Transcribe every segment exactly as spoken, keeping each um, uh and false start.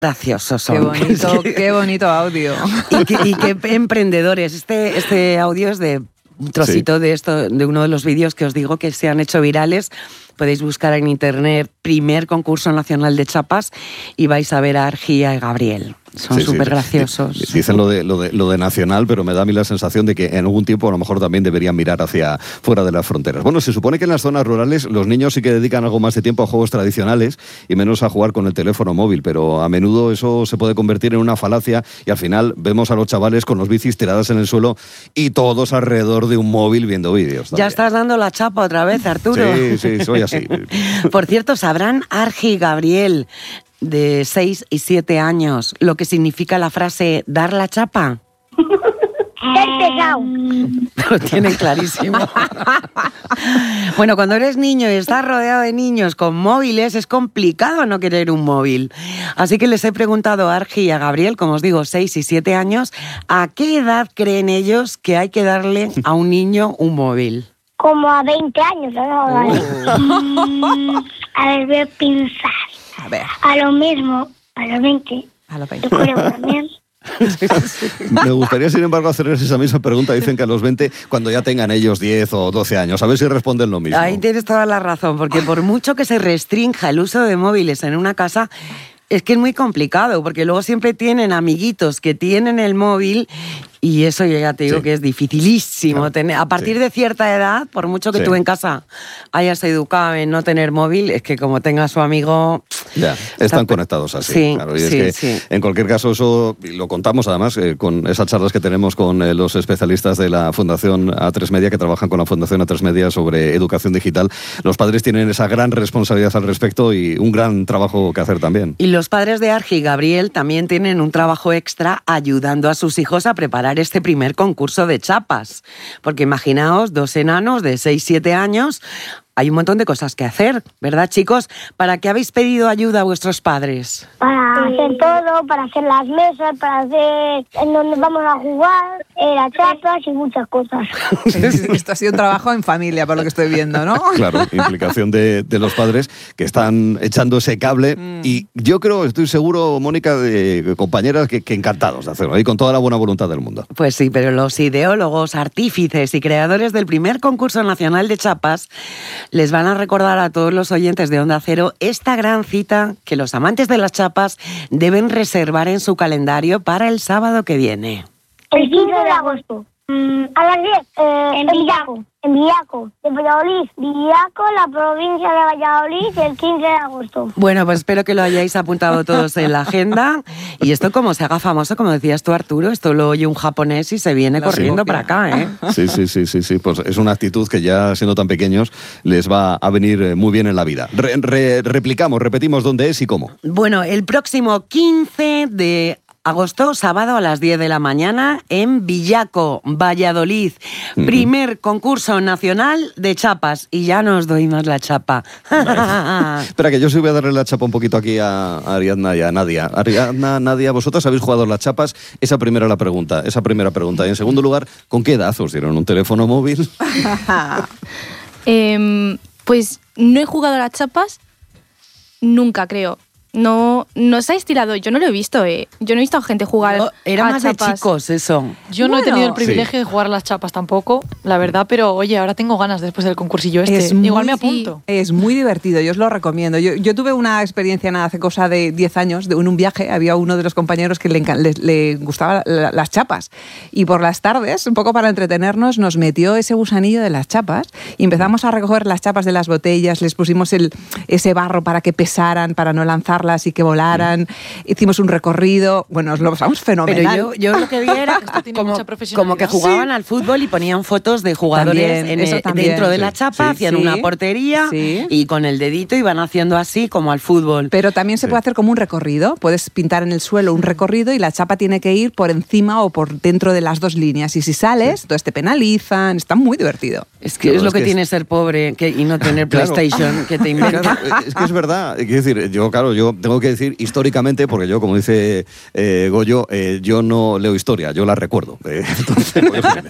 graciosos son. Qué bonito, qué bonito audio. Y qué, y qué emprendedores. Este, este audio es de un trocito sí. de esto, de uno de los vídeos que os digo que se han hecho virales. Podéis buscar en internet primer concurso nacional de chapas y vais a ver a Argi y a Gabriel. Son súper sí, sí. graciosos. Dicen lo de, lo, de, lo de nacional, pero me da a mí la sensación de que en algún tiempo a lo mejor también deberían mirar hacia fuera de las fronteras. Bueno, se supone que en las zonas rurales los niños sí que dedican algo más de tiempo a juegos tradicionales y menos a jugar con el teléfono móvil, pero a menudo eso se puede convertir en una falacia y al final vemos a los chavales con los bicis tiradas en el suelo y todos alrededor de un móvil viendo vídeos. Ya estás dando la chapa otra vez, Arturo. Sí, sí, soy así. Por cierto, ¿sabrán Argi y Gabriel, de seis y siete años, lo que significa la frase dar la chapa? Lo tienen clarísimo. Bueno, cuando eres niño y estás rodeado de niños con móviles, es complicado no querer un móvil. Así que les he preguntado a Argi y a Gabriel, como os digo, seis y siete años, ¿a qué edad creen ellos que hay que darle a un niño un móvil? Como a veinte años, ¿no? Oh. A ver, voy a pensar. A ver. A lo mismo, a los veinte. A los veinte. Yo creo también. Me gustaría, sin embargo, hacerles esa misma pregunta. Dicen que a los veinte, cuando ya tengan ellos diez o doce años. A ver si responden lo mismo. Ahí tienes toda la razón, porque por mucho que se restrinja el uso de móviles en una casa, es que es muy complicado, porque luego siempre tienen amiguitos que tienen el móvil y eso yo ya te digo sí. que es dificilísimo. Claro. Tener, a partir sí. de cierta edad, por mucho que sí. tú en casa hayas educado en no tener móvil, es que como tenga su amigo... Ya, están está... conectados así. Sí, claro. Y sí, es que, sí. en cualquier caso, eso lo contamos además eh, con esas charlas que tenemos con eh, los especialistas de la Fundación A tres Media, que trabajan con la Fundación A tres Media sobre educación digital. Los padres tienen esa gran responsabilidad al respecto y un gran trabajo que hacer también. Y los padres de Argi y Gabriel también tienen un trabajo extra ayudando a sus hijos a preparar este primer concurso de chapas. Porque imaginaos, dos enanos de seis siete años, hay un montón de cosas que hacer, ¿verdad, chicos? ¿Para qué habéis pedido ayuda a vuestros padres? Para hacer todo, para hacer las mesas, para hacer en donde vamos a jugar, eh, las chapas y muchas cosas. Esto ha sido un trabajo en familia, por lo que estoy viendo, ¿no? Claro, implicación de, de los padres que están echando ese cable mm. y yo creo, estoy seguro, Mónica, de compañeras que, que encantados de hacerlo y con toda la buena voluntad del mundo. Pues sí, pero los ideólogos, artífices y creadores del primer concurso nacional de chapas les van a recordar a todos los oyentes de Onda Cero esta gran cita que los amantes de las chapas deben reservar en su calendario para el sábado que viene. El quince de agosto. Mm, a las diez. Eh, en Villaco. En Villaco. De Valladolid. Villaco, la provincia de Valladolid, el quince de agosto. Bueno, pues espero que lo hayáis apuntado todos en la agenda. Y esto como se haga famoso, como decías tú, Arturo, esto lo oye un japonés y se viene la corriendo para acá, ¿eh? Sí, sí, sí, sí, sí. Pues es una actitud que ya siendo tan pequeños les va a venir muy bien en la vida. Re, re, replicamos, repetimos dónde es y cómo. Bueno, el próximo quince de agosto, sábado a las diez de la mañana en Villaco, Valladolid. Uh-huh. Primer concurso nacional de chapas. Y ya no os doy más la chapa. Espera, que yo sí voy a darle la chapa un poquito aquí a Ariadna y a Nadia. Ariadna, Nadia, ¿vosotras habéis jugado las chapas? Esa primera la pregunta, esa primera pregunta. Y en segundo lugar, ¿con qué edad os dieron un teléfono móvil? eh, pues no he jugado a las chapas nunca, creo. No, no se ha estirado, yo no lo he visto, eh. Yo no he visto a gente jugar no, era a más chapas. De chicos eso. Yo no bueno, he tenido el privilegio sí. de jugar a las chapas tampoco, la verdad, pero oye, ahora tengo ganas después del concursillo este. Es muy, Igual me apunto. Es muy divertido, yo os lo recomiendo. Yo, yo tuve una experiencia nada, hace cosa de diez años, de, en un viaje, había uno de los compañeros que le, le, le gustaba la, las chapas. Y por las tardes, un poco para entretenernos, nos metió ese gusanillo de las chapas y empezamos a recoger las chapas de las botellas, les pusimos el, ese barro para que pesaran, para no lanzarlas y que volaran. Hicimos un recorrido, bueno, nos lo pasamos fenomenal. Pero yo, yo lo que vi era como, como que jugaban sí. al fútbol y ponían fotos de jugadores también, en el, también, dentro de sí. la chapa, sí, hacían sí. una portería sí. y con el dedito iban haciendo así como al fútbol. Pero también se sí. puede hacer como un recorrido, puedes pintar en el suelo un recorrido y la chapa tiene que ir por encima o por dentro de las dos líneas y si sales, sí. entonces te penalizan, está muy divertido. Es que claro, es lo es que, que tiene es... ser pobre que, y no tener PlayStation, claro. que te inventa. Claro, es que es verdad, quiero decir, yo claro, yo yo tengo que decir históricamente, porque yo, como dice eh, Goyo, eh, yo no leo historia, yo la recuerdo. Eh, entonces,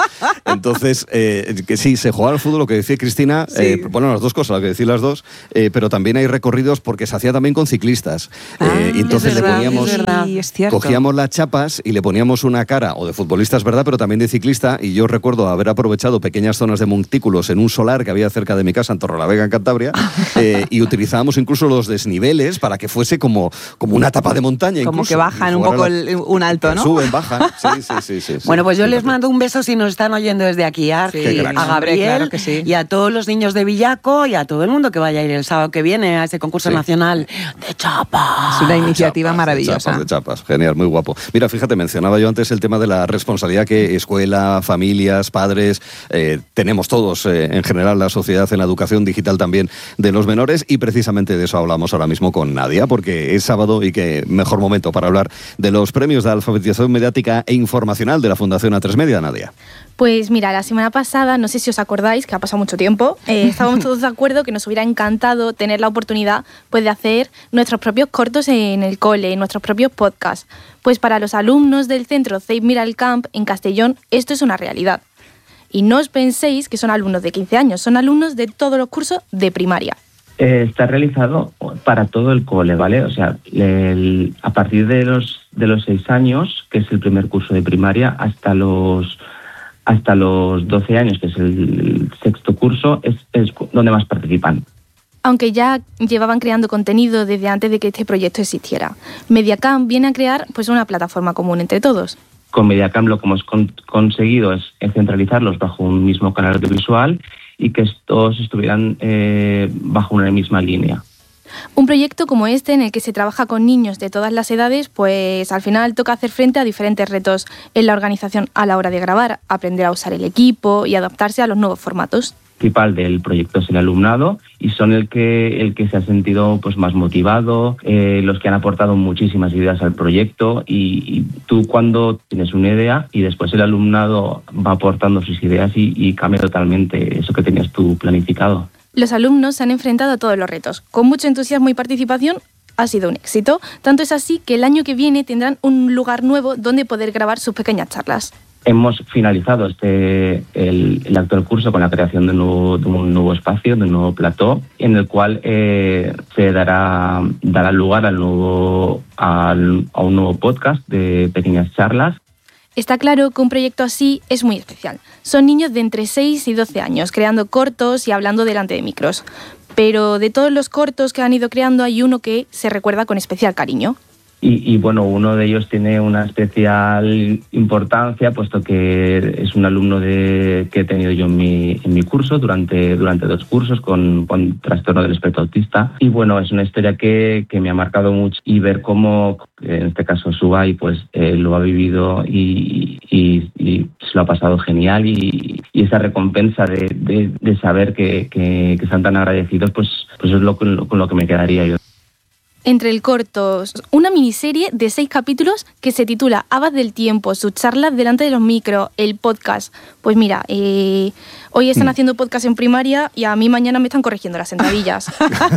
entonces eh, que sí, se jugaba al fútbol, lo que decía Cristina, sí. eh, bueno, las dos cosas, lo que decían las dos, eh, pero también hay recorridos porque se hacía también con ciclistas. Ah, eh, y entonces es verdad, le poníamos, es verdad. Sí, es cierto. cogíamos las chapas y le poníamos una cara, o de futbolista es verdad, pero también de ciclista, y yo recuerdo haber aprovechado pequeñas zonas de montículos en un solar que había cerca de mi casa en Torrelavega, en Cantabria, eh, y utilizábamos incluso los desniveles para que fuese como, como una etapa de montaña. Como incluso, que bajan un poco la, el, un alto, ¿no? Suben, bajan, sí, sí, sí. sí, sí bueno, pues yo sí, les mando un beso si nos están oyendo desde aquí, a, sí, a Gabriel, claro que sí. y a todos los niños de Villaco y a todo el mundo que vaya a ir el sábado que viene a ese concurso sí. nacional de chapas. Es una iniciativa chapas, maravillosa. De chapas, de chapas, genial, muy guapo. Mira, fíjate, mencionaba yo antes el tema de la responsabilidad que escuela, familias, padres, eh, tenemos todos eh, en general la sociedad en la educación digital también de los menores, y precisamente de eso hablamos ahora mismo con Nadia, porque es sábado y qué mejor momento para hablar de los premios de alfabetización mediática e informacional de la Fundación A tres Media, Nadia. Pues mira, la semana pasada, no sé si os acordáis, que ha pasado mucho tiempo, eh, estábamos todos de acuerdo que nos hubiera encantado tener la oportunidad pues, de hacer nuestros propios cortos en el cole, nuestros propios podcasts. Pues para los alumnos del centro Save Miralcamp en Castellón, esto es una realidad. Y no os penséis que son alumnos de quince años, son alumnos de todos los cursos de primaria. Eh, está realizado para todo el cole, ¿vale? O sea, el, a partir de los de los seis años, que es el primer curso de primaria, hasta los hasta los doce años, que es el sexto curso, es, es donde más participan. Aunque ya llevaban creando contenido desde antes de que este proyecto existiera. Mediacamp viene a crear pues una plataforma común entre todos. Con Mediacamp lo que hemos con, conseguido es, es centralizarlos bajo un mismo canal audiovisual y que todos estuvieran eh, bajo una misma línea. Un proyecto como este, en el que se trabaja con niños de todas las edades, pues al final toca hacer frente a diferentes retos en la organización a la hora de grabar, aprender a usar el equipo y adaptarse a los nuevos formatos. El principal del proyecto es el alumnado y son el que el que se ha sentido pues más motivado, eh, los que han aportado muchísimas ideas al proyecto y, y tú cuando tienes una idea y después el alumnado va aportando sus ideas y, y cambia totalmente eso que tenías tú planificado. Los alumnos se han enfrentado a todos los retos. Con mucho entusiasmo y participación ha sido un éxito. Tanto es así que el año que viene tendrán un lugar nuevo donde poder grabar sus pequeñas charlas. Hemos finalizado este el, el actual curso con la creación de un nuevo, de un nuevo espacio, de un nuevo plató, en el cual eh, se dará, dará lugar al nuevo, al, a un nuevo podcast de pequeñas charlas. Está claro que un proyecto así es muy especial. Son niños de entre seis y doce años, creando cortos y hablando delante de micros. Pero de todos los cortos que han ido creando hay uno que se recuerda con especial cariño. Y, y bueno, uno de ellos tiene una especial importancia, puesto que es un alumno de, que he tenido yo en mi, en mi curso durante, durante dos cursos con, con trastorno del espectro autista. Y bueno, es una historia que, que me ha marcado mucho y ver cómo, en este caso Subay, pues eh, lo ha vivido y, y, y se lo ha pasado genial y, y esa recompensa de, de, de saber que, que, que están tan agradecidos, pues, pues es lo, lo, con lo que me quedaría yo. Entre el corto, una miniserie de seis capítulos que se titula Habas del Tiempo, sus charlas delante de los micros, el podcast. Pues mira, eh, hoy están haciendo podcast en primaria y a mí mañana me están corrigiendo las sentadillas.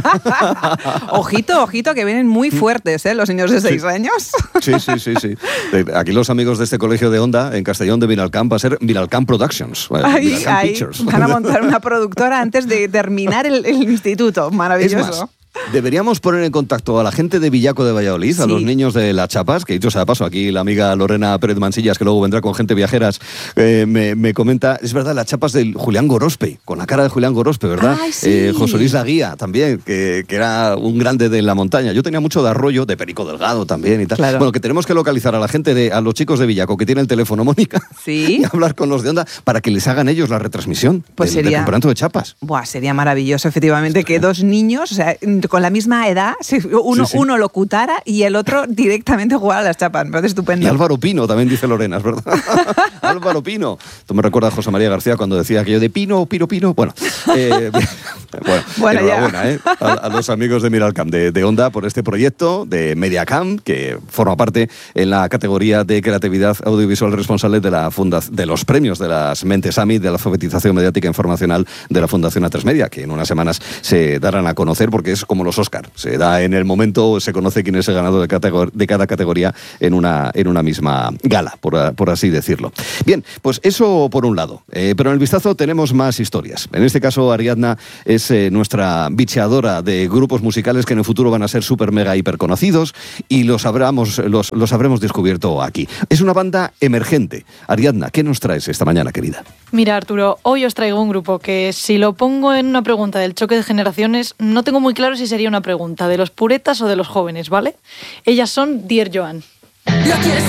Ojito, ojito, que vienen muy fuertes, ¿eh? Los niños de seis sí. años. Sí, sí, sí, sí. Aquí los amigos de este colegio de Onda, en Castellón de Miralcamp, va a ser Miralcamp Productions. Ahí, Miralcamp ahí. Pictures. Van a montar una productora antes de terminar el, el instituto. Maravilloso. Es más, deberíamos poner en contacto a la gente de Villaco de Valladolid, sí. a los niños de Las Chapas, que dicho sea de paso, aquí la amiga Lorena Pérez Mansillas, que luego vendrá con gente viajeras, eh, me, me comenta, es verdad, Las Chapas del Julián Gorospe, con la cara de Julián Gorospe, ¿verdad? Ay, sí. eh, José Luis Laguía también, que, que era un grande de la montaña. Yo tenía mucho de Arroyo, de Perico Delgado también y tal. Claro. Bueno, que tenemos que localizar a la gente, de, a los chicos de Villaco, que tiene el teléfono, Mónica, ¿sí? y hablar con los de Onda para que les hagan ellos la retransmisión pues del, sería, del campeonato de chapas. Buah, sería maravilloso, efectivamente, que dos niños, o sea, con la misma edad, uno, sí, sí. uno locutara y el otro directamente jugara a las chapas. Me parece estupendo. Y Álvaro Pino, también dice Lorena, es verdad. Álvaro Pino. Tú me recuerdas a José María García cuando decía aquello de Pino, Pino, Pino. Bueno, eh, bueno, bueno enhorabuena ¿eh? a, a los amigos de Miralcamp, de, de Onda, por este proyecto de Mediacamp, que forma parte en la categoría de creatividad audiovisual responsable de la funda de los premios de las Mentes Summit de la alfabetización mediática informacional de la Fundación A tres Media, que en unas semanas se darán a conocer porque es como los Oscar. Se da en el momento, se conoce quién es el ganador de, categor- de cada categoría en una, en una misma gala, por, por así decirlo. Bien, pues eso por un lado. Eh, pero en el vistazo tenemos más historias. En este caso, Ariadna es eh, nuestra bicheadora de grupos musicales que en el futuro van a ser súper, mega, hiper conocidos y los, habramos, los, los habremos descubierto aquí. Es una banda emergente. Ariadna, ¿qué nos traes esta mañana, querida? Mira, Arturo, hoy os traigo un grupo que, si lo pongo en una pregunta del choque de generaciones, no tengo muy claro si sería una pregunta de los puretas o de los jóvenes, ¿vale? Ellas son Dear Joan. Lo quieres